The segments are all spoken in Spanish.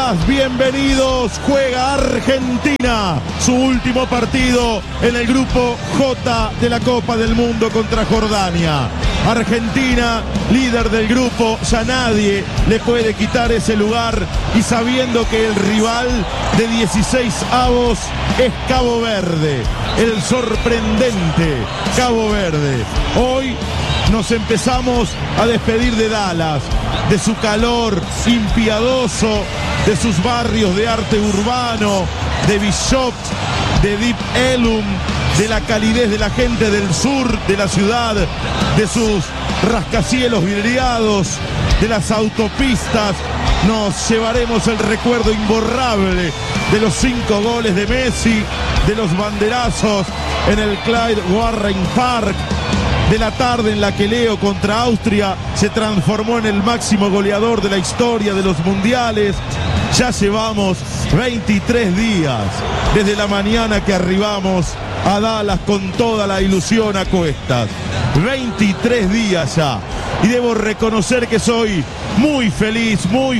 Bienvenidas, bienvenidos. Juega Argentina su último partido en el grupo J de la Copa del Mundo contra Jordania. Argentina, líder del grupo, ya nadie le puede quitar ese lugar, y sabiendo que el rival de 16avos es Cabo Verde, el sorprendente Cabo Verde. Hoy nos empezamos a despedir de Dallas, de su calor impiadoso, de sus barrios de arte urbano, de Bishop, de Deep Ellum, de la calidez de la gente del sur de la ciudad, de sus rascacielos vidriados, de las autopistas. Nos llevaremos el recuerdo imborrable de los 5 goles de Messi, de los banderazos en el Clyde Warren Park, de la tarde en la que Leo contra Austria se transformó en el máximo goleador de la historia de los mundiales. Ya llevamos 23 días desde la mañana que arribamos a Dallas con toda la ilusión a cuestas. 23 días ya. Y debo reconocer que soy muy feliz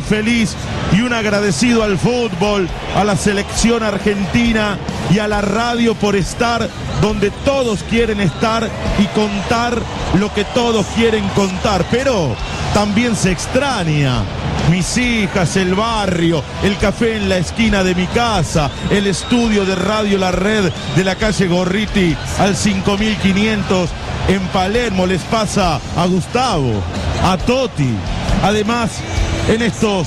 y un agradecido al fútbol, a la selección argentina y a la radio por estar donde todos quieren estar y contar lo que todos quieren contar. Pero también se extraña mis hijas, el barrio, el café en la esquina de mi casa, el estudio de Radio La Red de la calle Gorriti al 5500 en Palermo. Les pasa a Gustavo, a Toti. Además, en estos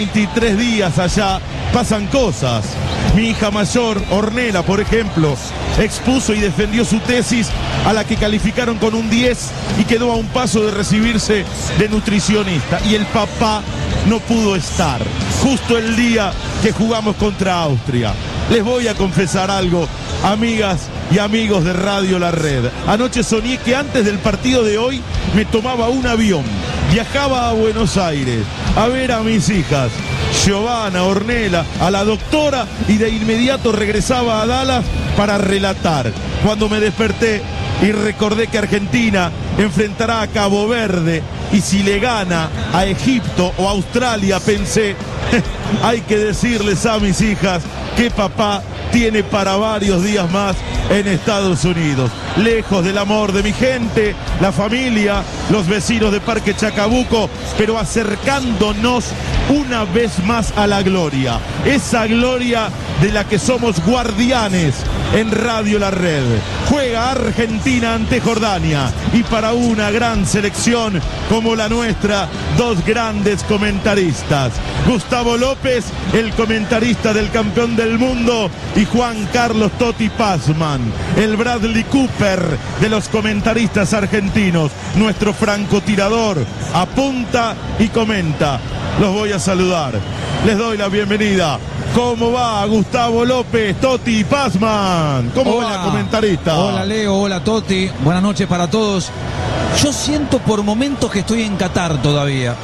23 días allá pasan cosas. Mi hija mayor, Ornella, por ejemplo, expuso y defendió su tesis, a la que calificaron con un 10 y quedó a un paso de recibirse de nutricionista. Y el papá no pudo estar justo el día que jugamos contra Austria. Les voy a confesar algo, amigas y amigos de Radio La Red. Anoche soñé que antes del partido de hoy me tomaba un avión, viajaba a Buenos Aires a ver a mis hijas, Giovanna, Ornella, a la doctora, y de inmediato regresaba a Dallas para relatar. Cuando me desperté y recordé que Argentina enfrentará a Cabo Verde, y si le gana a Egipto o Australia, pensé, hay que decirles a mis hijas que papá tiene para varios días más en Estados Unidos, lejos del amor de mi gente, la familia, los vecinos de Parque Chacabuco, pero acercándonos una vez más a la gloria, esa gloria de la que somos guardianes en Radio La Red. Juega Argentina ante Jordania, y para una gran selección como la nuestra, dos grandes comentaristas: Gustavo López, el comentarista del campeón del mundo, y Juan Carlos Toti Pazman, el Bradley Cooper de los comentaristas argentinos, nuestro francotirador, apunta y comenta. Los voy a saludar, les doy la bienvenida. ¿Cómo va Gustavo López, Toti Pazman? ¿Cómo va la comentarista? Hola Leo, hola Toti, buenas noches para todos. Yo siento por momentos que estoy en Qatar todavía.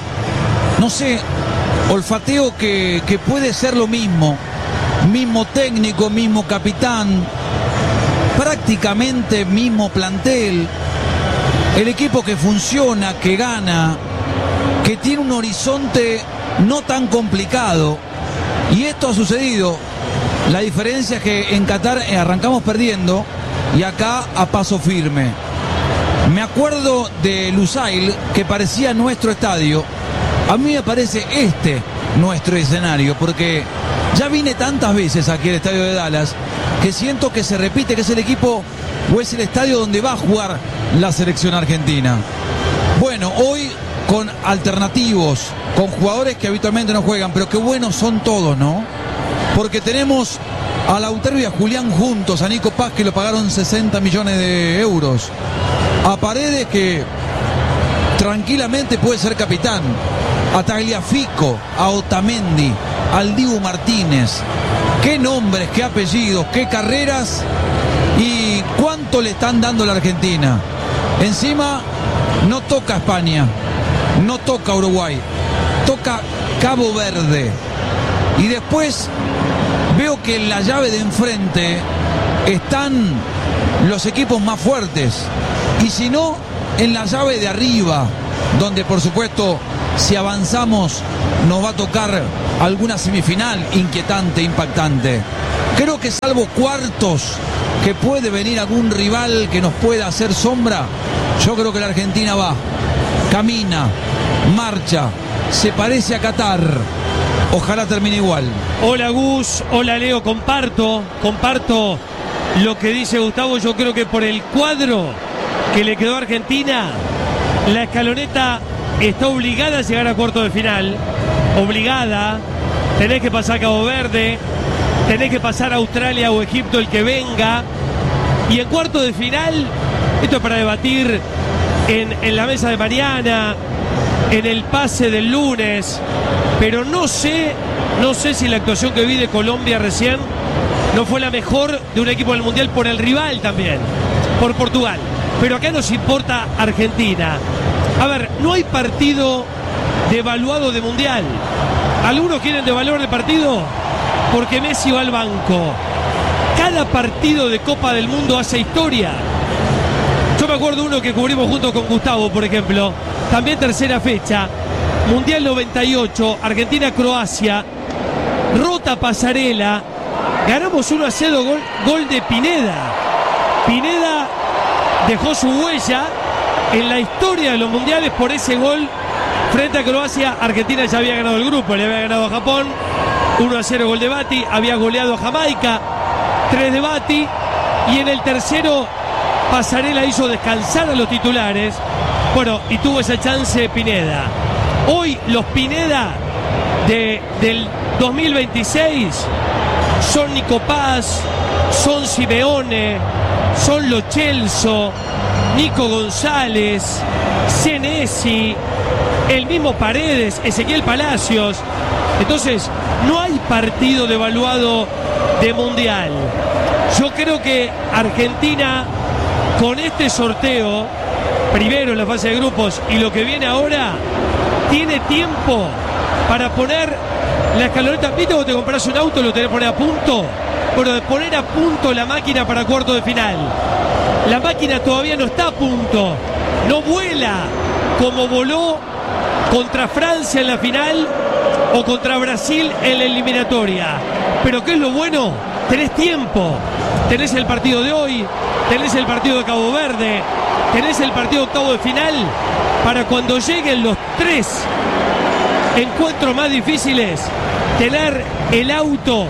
No sé, olfateo que puede ser lo mismo. Mismo técnico, mismo capitán, prácticamente mismo plantel. El equipo que funciona, que gana, que tiene un horizonte no tan complicado. Y esto ha sucedido. La diferencia es que en Qatar arrancamos perdiendo y acá a paso firme. Me acuerdo de Lusail, que parecía nuestro estadio. A mí me parece nuestro escenario, porque ya vine tantas veces aquí al estadio de Dallas que siento que se repite, que es el equipo o es el estadio donde va a jugar la selección argentina. Bueno, hoy con alternativos, con jugadores que habitualmente no juegan, pero qué buenos son todos, ¿no? Porque tenemos a Lautaro y a Julián juntos, a Nico Paz, que lo pagaron 60 millones de euros, a Paredes, que tranquilamente puede ser capitán, a Tagliafico, a Otamendi, al Dibu Martínez. Qué nombres, qué apellidos, qué carreras, y cuánto le están dando a la Argentina. Encima no toca España, no toca Uruguay, toca Cabo Verde. Y después veo que en la llave de enfrente están los equipos más fuertes. Y si no, en la llave de arriba, donde por supuesto si avanzamos nos va a tocar alguna semifinal inquietante, impactante. Creo que salvo cuartos, que puede venir algún rival que nos pueda hacer sombra, yo creo que la Argentina va, camina, marcha, se parece a Qatar. Ojalá termine igual. Hola Gus, hola Leo, comparto lo que dice Gustavo. Yo creo que por el cuadro que le quedó a Argentina, la escaloneta está obligada a llegar a cuartos de final. Obligada. Tenés que pasar a Cabo Verde, tenés que pasar a Australia o Egipto, el que venga. Y en cuartos de final, esto es para debatir en la mesa de mañana, en el pase del lunes, pero no sé si la actuación que vi de Colombia recién no fue la mejor de un equipo del Mundial por el rival también, por Portugal. Pero acá nos importa Argentina. A ver, no hay partido devaluado de Mundial. Algunos quieren devaluar el partido porque Messi va al banco. Cada partido de Copa del Mundo hace historia. Yo me acuerdo uno que cubrimos junto con Gustavo, por ejemplo, también tercera fecha, Mundial 98, Argentina-Croacia, rota pasarela, ganamos 1-0, gol de Pineda. Pineda dejó su huella en la historia de los mundiales por ese gol frente a Croacia. Argentina ya había ganado el grupo, le había ganado a Japón, 1-0 gol de Bati, había goleado a Jamaica, 3 de Bati, y en el tercero Pasarela hizo descansar a los titulares, bueno, y tuvo esa chance Pineda. Hoy los Pineda del 2026 son Nico Paz, son Simeone, son Lo Celso, Nico González, Senesi, el mismo Paredes, Ezequiel Palacios. Entonces, no hay partido devaluado de Mundial. Yo creo que Argentina, con este sorteo, primero en la fase de grupos y lo que viene ahora, tiene tiempo para poner la escaloneta. ¿Viste cuando te compras un auto y lo tenés que poner a punto? Bueno, de poner a punto la máquina para cuartos de final. La máquina todavía no está a punto, no vuela como voló contra Francia en la final o contra Brasil en la eliminatoria. Pero ¿qué es lo bueno? Tenés tiempo, tenés el partido de hoy, tenés el partido de Cabo Verde, tenés el partido de octavo de final, para cuando lleguen los 3 encuentros más difíciles, tener el auto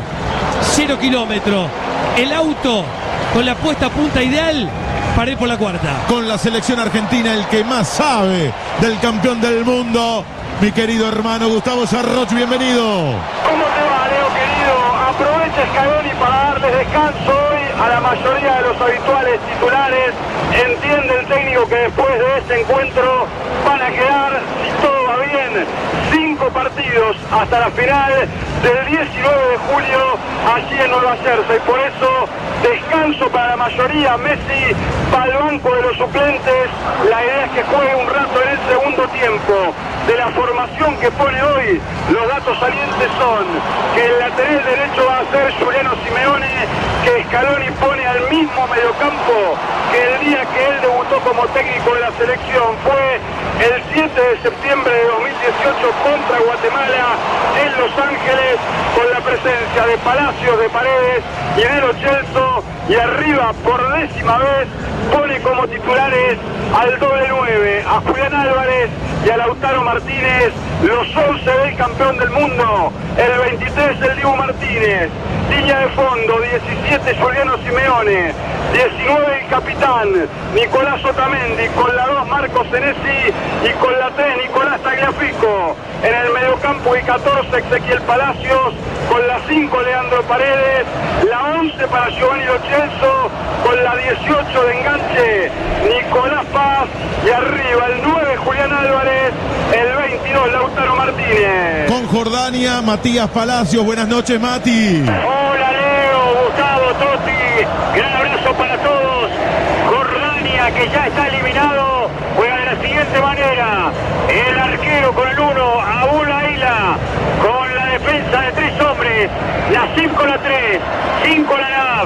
0 kilómetros, el auto con la puesta a punta ideal para ir por la cuarta. Con la selección argentina, el que más sabe del campeón del mundo, mi querido hermano Gustavo Sarroch, bienvenido. ¿Cómo te va, Leo, querido? Aprovecha Scaloni para darles descanso hoy a la mayoría de los habituales titulares. Entiende el técnico que después de este encuentro van a quedar, si todo va bien, 5 partidos hasta la final del 19 de julio allí en Nueva Jersey. Y por eso, descanso para la mayoría. Messi va al banco de los suplentes. La idea es que juegue un rato en el segundo tiempo. De la formación que pone hoy, los datos salientes son que el lateral derecho va a ser Juliano Simeone, que Scaloni pone al mismo mediocampo que el día que él debutó como técnico de la selección. Fue el 7 de septiembre de 2018 contra Guatemala en Los Ángeles, con la presencia de Palacios, de Paredes y de Lo Celso, y arriba por 10ª vez pone como titulares al doble 9, a Julián Álvarez y a Lautaro Martínez, los 11 del campeón del mundo, el 23 el Dibu Martínez, línea de fondo 17 Juliano Simeone, 19 el capitán Nicolás Otamendi, con la 2 Marcos Senesi y con la 3 Nicolás Tagliafico, en el mediocampo y 14 Ezequiel Palacios, con la 5 Leandro Paredes, la 11 para Giovanni Lo Celso, con la 18 de enganche Nicolás Paz, y arriba el 9 Julián Álvarez, el 22 Lautaro Martínez. Con Jordania, Matías Palacios. Buenas noches, Mati. Hola Leo, Gustavo, Totti, gran abrazo para todos. Jordania, que ya está eliminado, juega de la siguiente manera: el arquero con el 1, Abul Aila, con la defensa de 3 hombres, Nassim con la 3, 5 la Nav,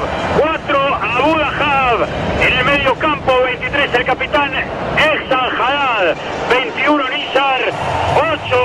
4 Abu Dahab, en el medio campo 23 el capitán Ehsan Haddad, 21 Nizar, 8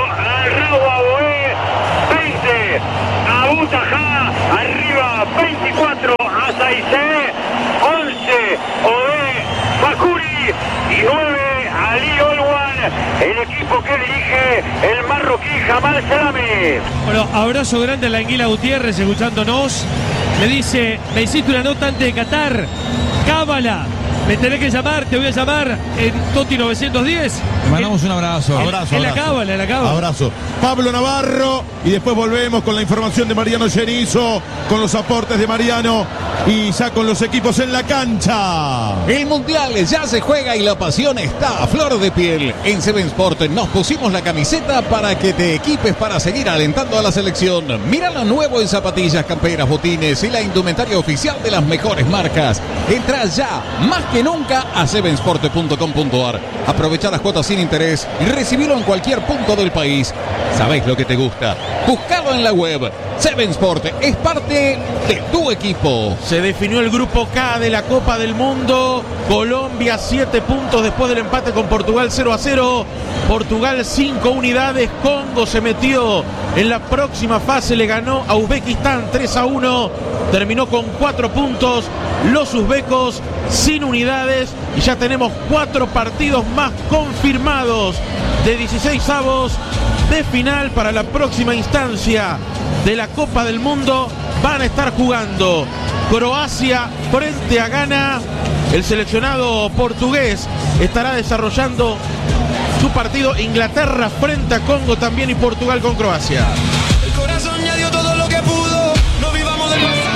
Martínez. Bueno, abrazo grande a la Anguila Gutiérrez escuchándonos. Le dice, me hiciste una nota antes de Qatar. Cábala. Me tenés que llamar, te voy a llamar en Toti 910. Le mandamos un abrazo. En la cábala, en la cábala. Abrazo. Pablo Navarro. Y después volvemos con la información de Mariano Yerizo, con los aportes de Mariano y ya con los equipos en la cancha. El Mundial ya se juega y la pasión está a flor de piel. En Seven Sport nos pusimos la camiseta para que te equipes para seguir alentando a la selección. Mira lo nuevo en zapatillas, camperas, botines y la indumentaria oficial de las mejores marcas. Entra ya, más que nunca, a sevensport.com.ar. Aprovecha las cuotas sin interés y recibilo en cualquier punto del país. ¿Sabés lo que te gusta? Buscalo en la web. Seven Sport es parte de tu equipo. Se definió el grupo K de la Copa del Mundo. Colombia 7 puntos después del empate con Portugal 0-0. Portugal 5 unidades. Congo se metió en la próxima fase. Le ganó a Uzbekistán 3-1. Terminó con 4 puntos. Los uzbecos sin unidades. Y ya tenemos 4 partidos más confirmados de 16avos de final para la próxima instancia de la Copa del Mundo. Van a estar jugando Croacia frente a Ghana. El seleccionado portugués estará desarrollando su partido. Inglaterra frente a Congo también y Portugal con Croacia. El corazón ya dio todo lo que pudo. No vivamos del pasado.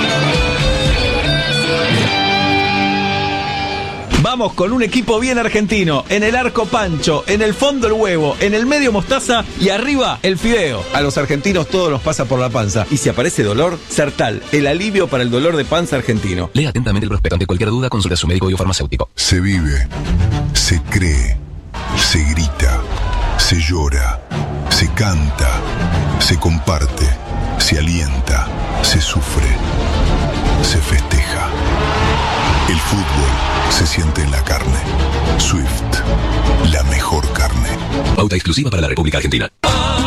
Vamos con un equipo bien argentino. En el arco Pancho, en el fondo el huevo, en el medio mostaza y arriba el fideo. A los argentinos todo nos pasa por la panza. Y si aparece dolor, Sertal, el alivio para el dolor de panza argentino. Lea atentamente el prospecto. Ante cualquier duda, consulta a su médico biofarmacéutico. Se vive, se cree, se grita, se llora, se canta, se comparte, se alienta, se sufre, se festeja. El fútbol se siente en la carne. Swift, la mejor carne. Pauta exclusiva para la República Argentina.